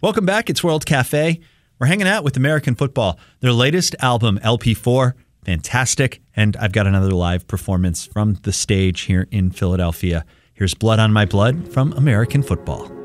Welcome back. It's World Cafe. We're hanging out with American Football. Their latest album, LP4, fantastic. And I've got another live performance from the stage here in Philadelphia. Here's Blood on My Blood from American Football.